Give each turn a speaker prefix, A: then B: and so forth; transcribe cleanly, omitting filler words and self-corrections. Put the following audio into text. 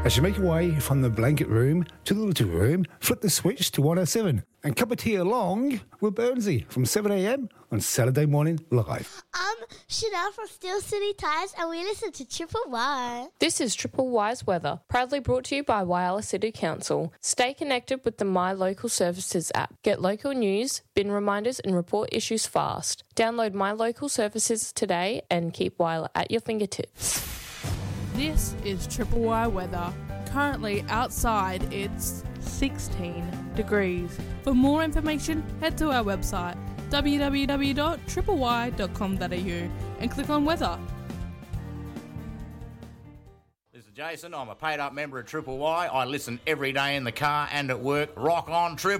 A: As you make your way from the blanket room to the little room, flip the switch to 107 and cup of tea along with Burnsy from 7am on Saturday Morning Live.
B: I'm Chanel from Steel City Tires and we listen to Triple Y.
C: This is Triple Y's weather, proudly brought to you by Whyalla City Council. Stay connected with the My Local Services app. Get local news, bin reminders and report issues fast. Download My Local Services today and keep Whyalla at your fingertips.
D: This is Triple Y weather. Currently outside it's 16 degrees. For more information, head to our website www.tripley.com.au and click on weather.
E: This is Jason. I'm a paid up member of Triple Y. I listen every day in the car and at work. Rock on, Triple.